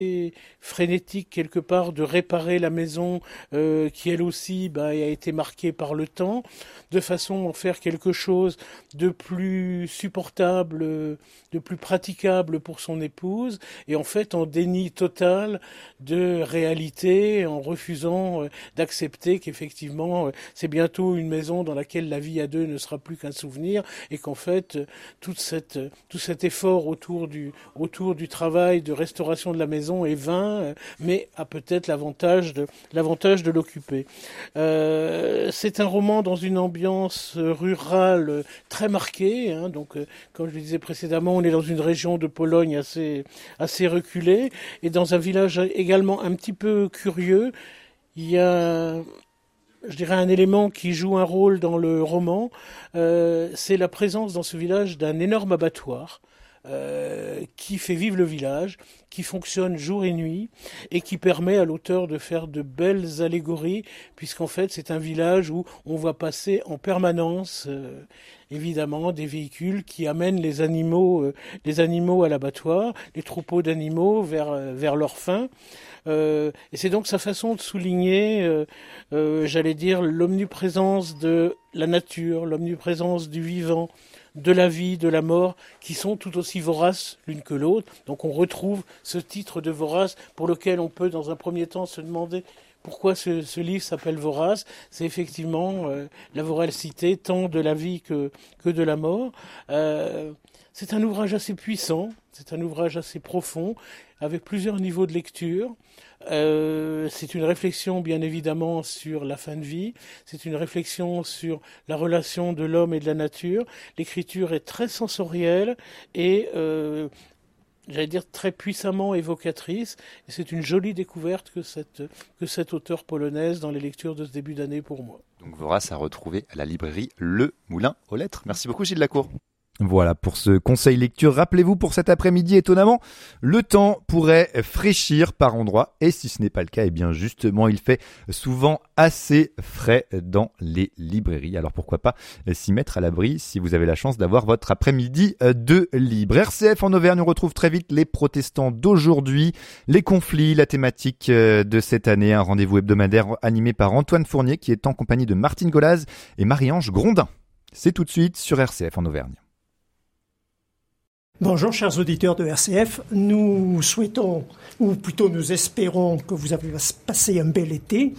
frénétique quelque part de réparer la maison qui elle aussi a été marquée par le temps, de façon à en faire quelque chose de plus supportable, de plus praticable pour son épouse, et en fait en déni total de réalité, en refusant d'accepter qu'effectivement c'est bientôt une maison dans laquelle la vie à deux ne sera plus qu'un souvenir, et qu'en fait tout cet effort autour du travail de restauration de la maison est vain, mais a peut-être l'avantage de l'occuper. C'est un roman dans une ambiance rurale très marquée, donc comme je le disais précédemment, on est dans une région de Pologne assez reculée, et dans un village également un petit peu curieux. Il y a, je dirais, un élément qui joue un rôle dans le roman, c'est la présence dans ce village d'un énorme abattoir qui fait vivre le village, qui fonctionne jour et nuit et qui permet à l'auteur de faire de belles allégories, puisqu'en fait c'est un village où on voit passer en permanence évidemment des véhicules qui amènent les animaux à l'abattoir, les troupeaux d'animaux vers leur fin. Et c'est donc sa façon de souligner, j'allais dire, l'omniprésence de la nature, l'omniprésence du vivant, de la vie, de la mort, qui sont tout aussi voraces l'une que l'autre. Donc on retrouve ce titre de Vorace, pour lequel on peut dans un premier temps se demander pourquoi ce livre s'appelle Vorace. C'est effectivement la voracité tant de la vie que de la mort. C'est un ouvrage assez puissant, c'est un ouvrage assez profond, avec plusieurs niveaux de lecture. C'est une réflexion bien évidemment sur la fin de vie, c'est une réflexion sur la relation de l'homme et de la nature. L'écriture est très sensorielle et j'allais dire très puissamment évocatrice, et c'est une jolie découverte que cette auteure polonaise dans les lectures de ce début d'année pour moi. Donc Vorace à retrouver à la librairie Le Moulin aux Lettres. Merci beaucoup Gilles Lacour. Voilà pour ce conseil lecture. Rappelez-vous, pour cet après-midi, étonnamment, le temps pourrait fraîchir par endroits, et si ce n'est pas le cas, eh bien justement, il fait souvent assez frais dans les librairies. Alors pourquoi pas s'y mettre à l'abri si vous avez la chance d'avoir votre après-midi de libre. RCF en Auvergne, on retrouve très vite les protestants d'aujourd'hui, les conflits, la thématique de cette année, un rendez-vous hebdomadaire animé par Antoine Fournier qui est en compagnie de Martine Golaz et Marie-Ange Grondin. C'est tout de suite sur RCF en Auvergne. Bonjour chers auditeurs de RCF, nous souhaitons, ou plutôt nous espérons que vous avez passé un bel été,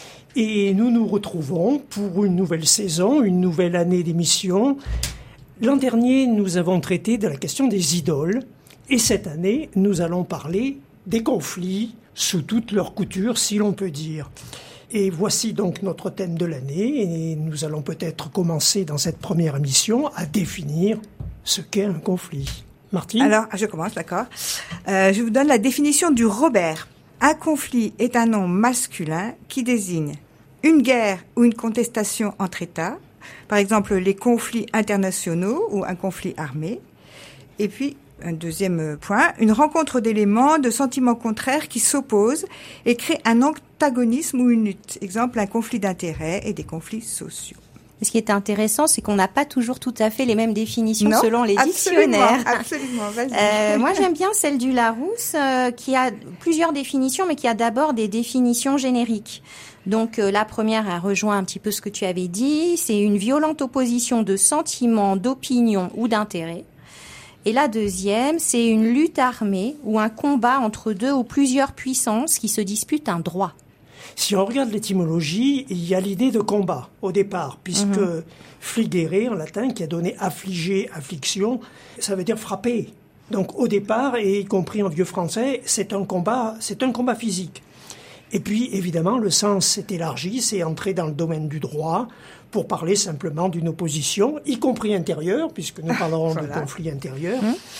et nous nous retrouvons pour une nouvelle saison, une nouvelle année d'émission. L'an dernier, nous avons traité de la question des idoles, et cette année, nous allons parler des conflits sous toutes leurs coutures, si l'on peut dire. Et voici donc notre thème de l'année, et nous allons peut-être commencer dans cette première émission à définir ce qu'est un conflit. Martine ? Alors, je commence, d'accord. Je vous donne la définition du Robert. Un conflit est un nom masculin qui désigne une guerre ou une contestation entre États, par exemple les conflits internationaux ou un conflit armé. Et puis, un deuxième point, une rencontre d'éléments, de sentiments contraires qui s'opposent et créent un antagonisme ou une lutte. Exemple, un conflit d'intérêts et des conflits sociaux. Ce qui est intéressant, c'est qu'on n'a pas toujours tout à fait les mêmes définitions selon les dictionnaires. Absolument, vas-y. Moi, j'aime bien celle du Larousse, qui a plusieurs définitions, mais qui a d'abord des définitions génériques. Donc, la première, elle rejoint un petit peu ce que tu avais dit. C'est une violente opposition de sentiments, d'opinions ou d'intérêts. Et la deuxième, c'est une lutte armée ou un combat entre deux ou plusieurs puissances qui se disputent un droit. Si on regarde l'étymologie, il y a l'idée de combat au départ, puisque fligere en latin, qui a donné affliger, affliction, ça veut dire frapper. Donc au départ, et y compris en vieux français, c'est un combat physique. Et puis évidemment, le sens s'est élargi, c'est entré dans le domaine du droit pour parler simplement d'une opposition, y compris intérieure, puisque nous parlerons de conflit intérieur.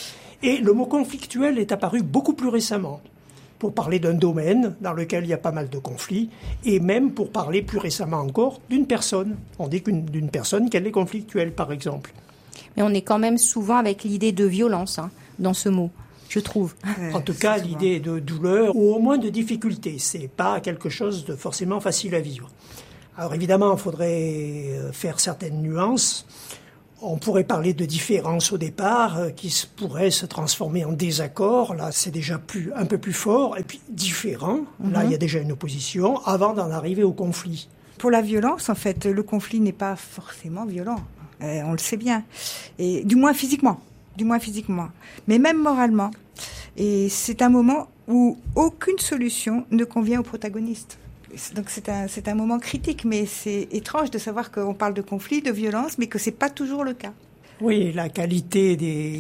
Et le mot conflictuel est apparu beaucoup plus récemment, pour parler d'un domaine dans lequel il y a pas mal de conflits, et même pour parler plus récemment encore d'une personne. On dit d'une personne qu'elle est conflictuelle, par exemple. Mais on est quand même souvent avec l'idée de violence dans ce mot, je trouve. En tout cas, l'idée de douleur, ou au moins de difficulté. C'est pas quelque chose de forcément facile à vivre. Alors évidemment, il faudrait faire certaines nuances. On pourrait parler de différences au départ qui pourraient se transformer en désaccord. Là, c'est déjà un peu plus fort. Et puis, différent. Là, il y a déjà une opposition avant d'en arriver au conflit. Pour la violence, en fait, le conflit n'est pas forcément violent. On le sait bien. Et du moins physiquement. Mais même moralement. Et c'est un moment où aucune solution ne convient au protagoniste. Donc c'est un moment critique, mais c'est étrange de savoir qu'on parle de conflit, de violence, mais que c'est pas toujours le cas. Oui, la qualité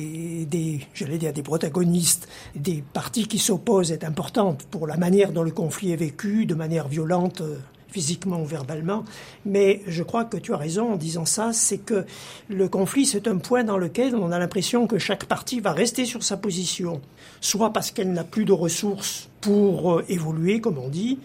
des protagonistes, des parties qui s'opposent est importante pour la manière dont le conflit est vécu, de manière violente, physiquement ou verbalement. Mais je crois que tu as raison en disant ça, c'est que le conflit, c'est un point dans lequel on a l'impression que chaque partie va rester sur sa position, soit parce qu'elle n'a plus de ressources pour évoluer, comme on dit,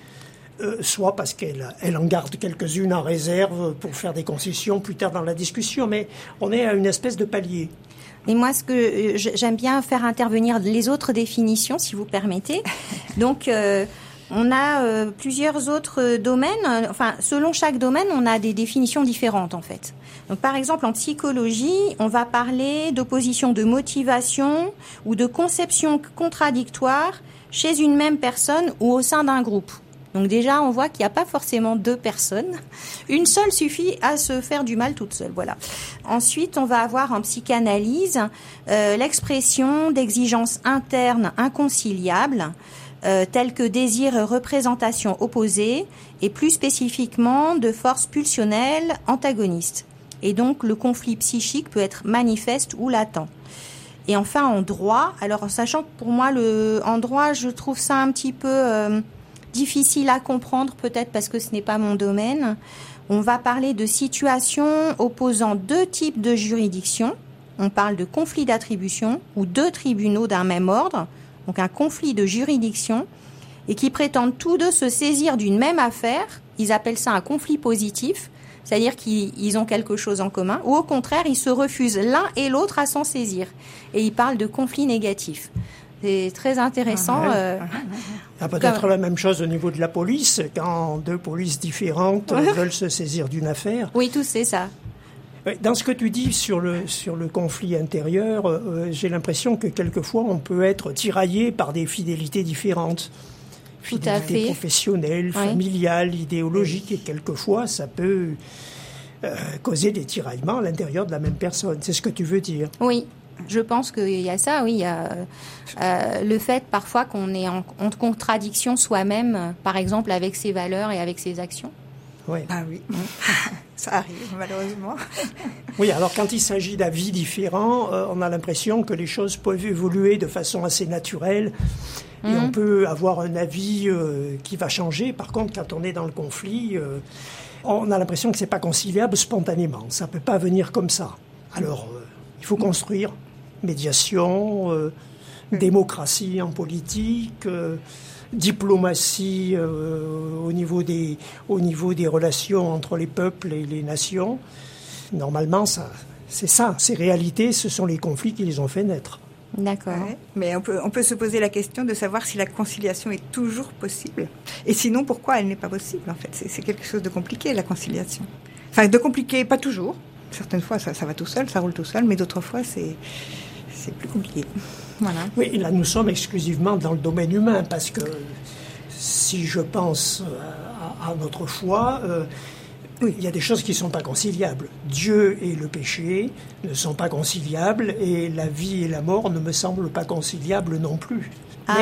soit parce qu'elle en garde quelques-unes en réserve pour faire des concessions plus tard dans la discussion, mais on est à une espèce de palier. Et moi, ce que j'aime bien faire intervenir les autres définitions, si vous permettez. Donc, on a plusieurs autres domaines. Enfin, selon chaque domaine, on a des définitions différentes, en fait. Donc, par exemple, en psychologie, on va parler d'opposition de motivation ou de conception contradictoire chez une même personne ou au sein d'un groupe. Donc déjà, on voit qu'il n'y a pas forcément deux personnes. Une seule suffit à se faire du mal toute seule. Voilà. Ensuite, on va avoir en psychanalyse l'expression d'exigences internes inconciliables, telles que désir et représentation opposées, et plus spécifiquement de forces pulsionnelles antagonistes. Et donc, le conflit psychique peut être manifeste ou latent. Et enfin, en droit, alors sachant que pour moi, en droit, je trouve ça un petit peu difficile à comprendre, peut-être parce que ce n'est pas mon domaine. On va parler de situations opposant deux types de juridictions. On parle de conflit d'attribution ou deux tribunaux d'un même ordre, donc un conflit de juridiction, et qui prétendent tous deux se saisir d'une même affaire. Ils appellent ça un conflit positif, c'est-à-dire qu'ils ont quelque chose en commun, ou au contraire, ils se refusent l'un et l'autre à s'en saisir. Et ils parlent de conflit négatif. C'est très intéressant. Il y a peut-être la même chose au niveau de la police, quand deux polices différentes veulent se saisir d'une affaire. Oui, tout c'est ça. Dans ce que tu dis sur le conflit intérieur, j'ai l'impression que quelquefois on peut être tiraillé par des fidélités différentes. Fidélité professionnelle, familiale, idéologique, et quelquefois ça peut causer des tiraillements à l'intérieur de la même personne. C'est ce que tu veux dire? Oui. Je pense qu'il y a ça, oui. Il y a le fait parfois qu'on est en contradiction soi-même, par exemple avec ses valeurs et avec ses actions. Oui. Ah oui, ça arrive malheureusement. Oui, alors quand il s'agit d'avis différents, on a l'impression que les choses peuvent évoluer de façon assez naturelle et on peut avoir un avis qui va changer. Par contre, quand on est dans le conflit, on a l'impression que c'est pas conciliable spontanément. Ça peut pas venir comme ça. Alors, il faut construire. Médiation, démocratie en politique, diplomatie au niveau des relations entre les peuples et les nations. Normalement, c'est ça. Ces réalités, ce sont les conflits qui les ont fait naître. D'accord. Ouais, mais on peut se poser la question de savoir si la conciliation est toujours possible. Et sinon, pourquoi elle n'est pas possible, en fait. C'est quelque chose de compliqué, la conciliation. Enfin, de compliqué, pas toujours. Certaines fois, ça va tout seul, ça roule tout seul, mais d'autres fois, c'est plus compliqué. Voilà. Oui, là, nous sommes exclusivement dans le domaine humain, parce que si je pense à notre foi, il y a des choses qui ne sont pas conciliables. Dieu et le péché ne sont pas conciliables, et la vie et la mort ne me semblent pas conciliables non plus.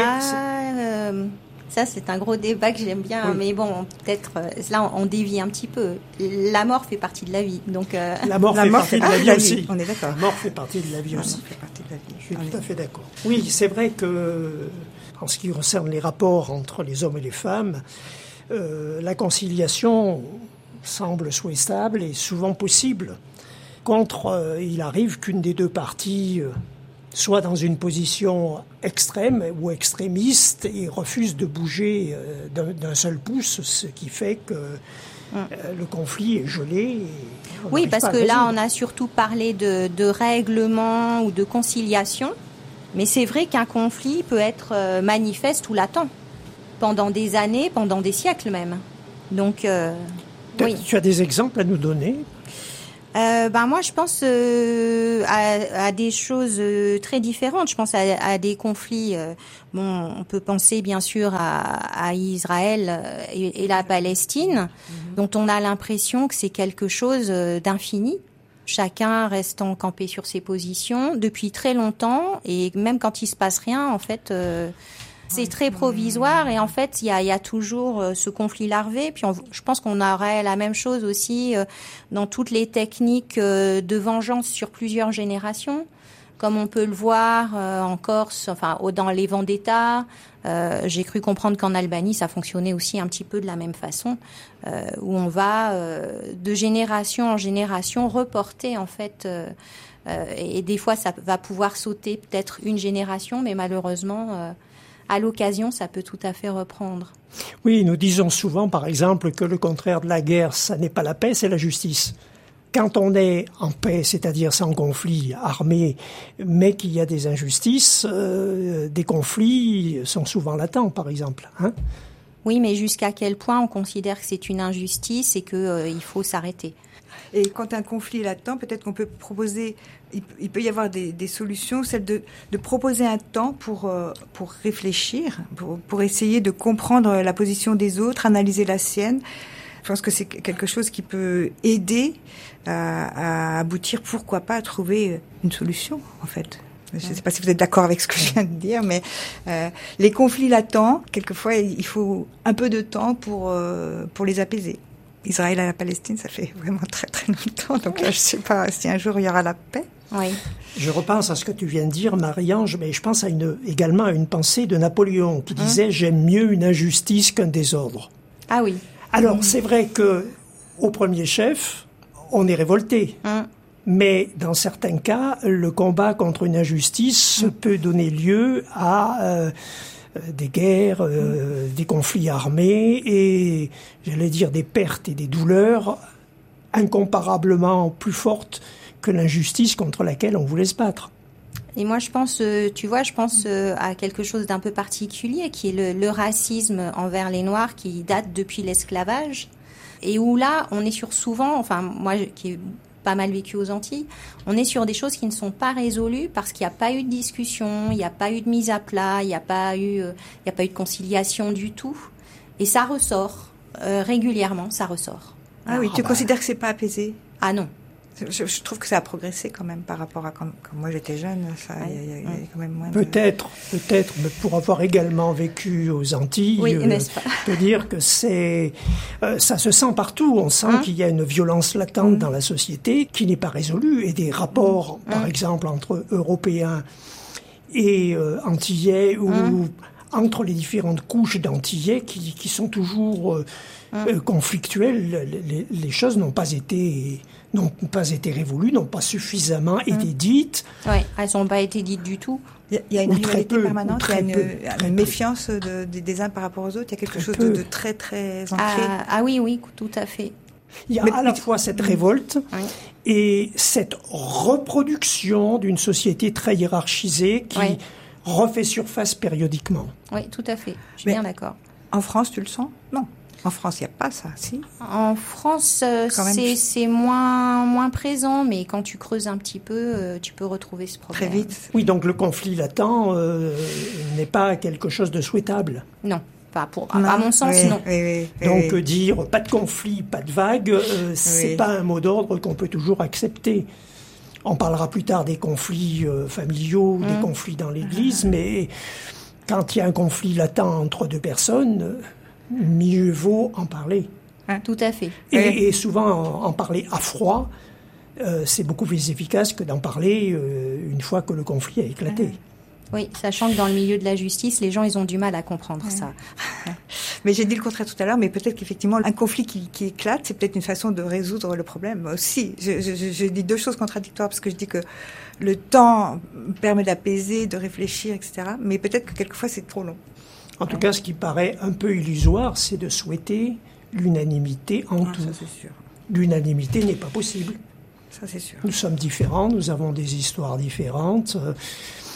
Ça, c'est un gros débat que j'aime bien, mais bon, peut-être, là, on dévie un petit peu. La mort fait partie de la vie, donc... La mort fait partie de la vie aussi. On est d'accord. La mort fait partie de la vie aussi. Fait partie de la vie. Je suis tout à fait d'accord. Oui, c'est vrai que, en ce qui concerne les rapports entre les hommes et les femmes, la conciliation semble souhaitable et souvent possible. Contre, il arrive qu'une des deux parties... soit dans une position extrême ou extrémiste et refuse de bouger d'un seul pouce, ce qui fait que le conflit est gelé. Oui, parce que là, on a surtout parlé de règlement ou de conciliation, mais c'est vrai qu'un conflit peut être manifeste ou latent, pendant des années, pendant des siècles même. Donc, oui. Tu as des exemples à nous donner ? Moi, je pense à des choses très différentes. Je pense à des conflits. On peut penser bien sûr à Israël et la Palestine, dont on a l'impression que c'est quelque chose d'infini. Chacun restant campé sur ses positions depuis très longtemps, et même quand il se passe rien, en fait, c'est très provisoire. Et en fait, il y a toujours ce conflit larvé. Puis je pense qu'on aurait la même chose aussi dans toutes les techniques de vengeance sur plusieurs générations, comme on peut le voir en Corse, dans les vendettas. J'ai cru comprendre qu'en Albanie, ça fonctionnait aussi un petit peu de la même façon, où on va de génération en génération reporter en fait. Et des fois, ça va pouvoir sauter peut-être une génération, mais malheureusement, à l'occasion, ça peut tout à fait reprendre. Oui, nous disons souvent, par exemple, que le contraire de la guerre, ça n'est pas la paix, c'est la justice. Quand on est en paix, c'est-à-dire sans conflit armé, mais qu'il y a des injustices, des conflits sont souvent latents, par exemple. Oui, mais jusqu'à quel point on considère que c'est une injustice et qu'il faut s'arrêter? Et quand un conflit est latent, peut-être qu'on peut proposer, il peut y avoir des solutions, celle de proposer un temps pour réfléchir, pour essayer de comprendre la position des autres, analyser la sienne. Je pense que c'est quelque chose qui peut aider à aboutir, pourquoi pas, à trouver une solution, en fait. Je ne sais pas si vous êtes d'accord avec ce que je viens de dire, mais les conflits latents, quelquefois, il faut un peu de temps pour les apaiser. Israël et la Palestine, ça fait vraiment très très longtemps, donc là, je ne sais pas si un jour il y aura la paix. Oui. Je repense à ce que tu viens de dire, Marie-Ange, mais je pense également à une pensée de Napoléon qui disait « J'aime mieux une injustice qu'un désordre ». Ah oui. Alors, c'est vrai que au premier chef, on est révolté. Mais dans certains cas, le combat contre une injustice peut donner lieu à des guerres, des conflits armés et, j'allais dire, des pertes et des douleurs incomparablement plus fortes que l'injustice contre laquelle on voulait se battre. Et moi, je pense à quelque chose d'un peu particulier, qui est le racisme envers les Noirs, qui date depuis l'esclavage, et où là, on est sur souvent, moi qui ai pas mal vécu aux Antilles, on est sur des choses qui ne sont pas résolues parce qu'il n'y a pas eu de discussion, il n'y a pas eu de mise à plat, il n'y a pas eu de conciliation du tout, et ça ressort régulièrement, ça ressort. Ah oui, tu considères que c'est pas apaisé? Ah non. Je trouve que ça a progressé quand même par rapport à quand moi j'étais jeune. Il y a quand même moins. Peut-être, mais pour avoir également vécu aux Antilles, n'est-ce pas? je peux dire que ça se sent partout. On sent qu'il y a une violence latente dans la société qui n'est pas résolue, et des rapports, par exemple, entre Européens et Antillais ou entre les différentes couches d'Antillais qui sont toujours conflictuelles. Les choses n'ont pas été révolues, n'ont pas suffisamment été dites. Oui, elles n'ont pas été dites du tout. Il y a une rivalité permanente, il y a une méfiance des uns par rapport aux autres, il y a quelque chose de très très ancré. Ah oui, tout à fait. Il y a à la fois cette révolte et cette reproduction d'une société très hiérarchisée qui refait surface périodiquement. Oui, tout à fait. Je suis bien d'accord. En France, tu le sens? Non. En France, il n'y a pas ça, si? En France, c'est moins présent, mais quand tu creuses un petit peu, tu peux retrouver ce problème. Très vite. Oui, donc le conflit latent n'est pas quelque chose de souhaitable. Non. À mon sens, non. Donc dire pas de conflit, pas de vague, c'est pas un mot d'ordre qu'on peut toujours accepter. On parlera plus tard des conflits familiaux, des conflits dans l'Église, mais quand il y a un conflit latent entre deux personnes, mieux vaut en parler. Tout à fait. Et souvent en parler à froid, c'est beaucoup plus efficace que d'en parler une fois que le conflit a éclaté. Oui, sachant que dans le milieu de la justice, les gens, ils ont du mal à comprendre ça. Mais j'ai dit le contraire tout à l'heure, mais peut-être qu'effectivement, un conflit qui éclate, c'est peut-être une façon de résoudre le problème aussi. Je dis deux choses contradictoires, parce que je dis que le temps permet d'apaiser, de réfléchir, etc. Mais peut-être que quelquefois, c'est trop long. En tout cas, ce qui paraît un peu illusoire, c'est de souhaiter l'unanimité en tout. Ça, c'est sûr. L'unanimité n'est pas possible. Ça, c'est sûr. Nous sommes différents, nous avons des histoires différentes.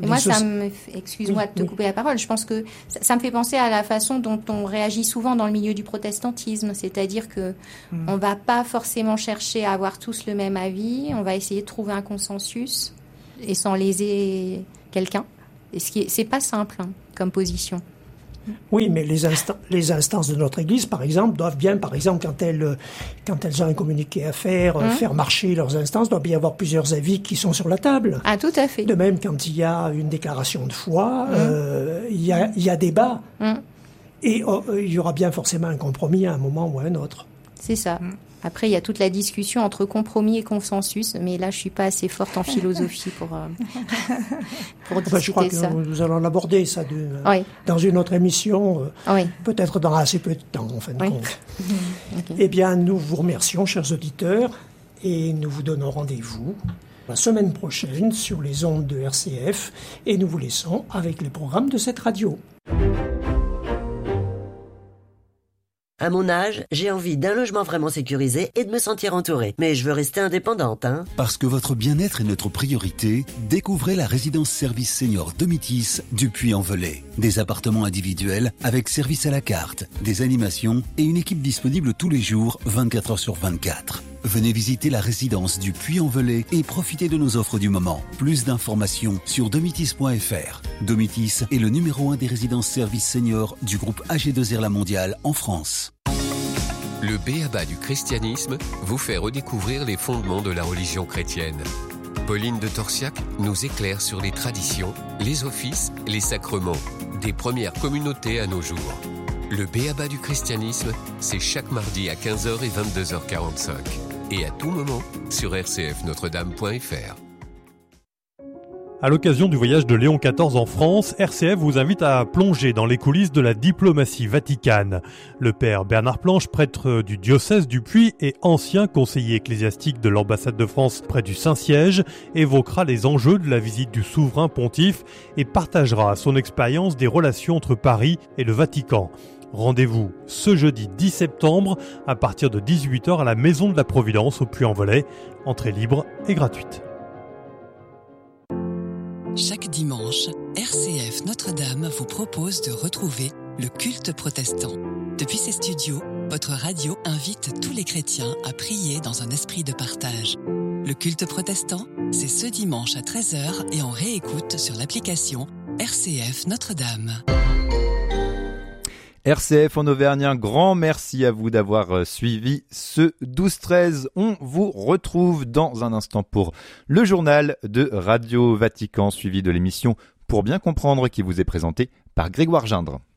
Moi, excuse-moi de te couper la parole, je pense que ça me fait penser à la façon dont on réagit souvent dans le milieu du protestantisme, c'est-à-dire que on va pas forcément chercher à avoir tous le même avis, on va essayer de trouver un consensus et sans léser quelqu'un. Et c'est pas simple comme position. Oui, mais les instances de notre Église, par exemple, doivent bien, par exemple, quand elles ont un communiqué à faire, faire marcher leurs instances, doit bien y avoir plusieurs avis qui sont sur la table. Ah, tout à fait. De même, quand il y a une déclaration de foi, il y a débat. Et il y aura bien forcément un compromis à un moment ou à un autre. C'est ça. Après, il y a toute la discussion entre compromis et consensus, mais là, je suis pas assez forte en philosophie pour discuter je crois que ça. nous allons l'aborder, ça, dans une autre émission, peut-être dans assez peu de temps, en fin de compte. Okay. Eh bien, nous vous remercions, chers auditeurs, et nous vous donnons rendez-vous la semaine prochaine sur les ondes de RCF, et nous vous laissons avec les programmes de cette radio. À mon âge, j'ai envie d'un logement vraiment sécurisé et de me sentir entourée. Mais je veux rester indépendante, Parce que votre bien-être est notre priorité, découvrez la résidence service senior Domitis du Puy-en-Velay. Des appartements individuels avec service à la carte, des animations et une équipe disponible tous les jours, 24 heures sur 24. Venez visiter la résidence du Puy-en-Velay et profitez de nos offres du moment. Plus d'informations sur domitis.fr. Domitis est le numéro 1 des résidences services seniors du groupe AG2R La Mondiale en France. Le B.A.B.A. du christianisme vous fait redécouvrir les fondements de la religion chrétienne. Pauline de Torsiac nous éclaire sur les traditions, les offices, les sacrements, des premières communautés à nos jours. Le B.A.B.A. du christianisme, c'est chaque mardi à 15h et 22h45. Et à tout moment sur rcfnotredame.fr. À l'occasion du voyage de Léon XIV en France, RCF vous invite à plonger dans les coulisses de la diplomatie vaticane. Le père Bernard Planche, prêtre du diocèse du Puy et ancien conseiller ecclésiastique de l'ambassade de France près du Saint-Siège, évoquera les enjeux de la visite du souverain pontife et partagera son expérience des relations entre Paris et le Vatican. Rendez-vous ce jeudi 10 septembre à partir de 18h à la Maison de la Providence au Puy-en-Velay. Entrée libre et gratuite. Chaque dimanche, RCF Notre-Dame vous propose de retrouver le culte protestant. Depuis ses studios, votre radio invite tous les chrétiens à prier dans un esprit de partage. Le culte protestant, c'est ce dimanche à 13h et en réécoute sur l'application RCF Notre-Dame. RCF en Auvergne, un grand merci à vous d'avoir suivi ce 12-13. On vous retrouve dans un instant pour le journal de Radio Vatican, suivi de l'émission Pour bien comprendre qui vous est présenté par Grégoire Gindre.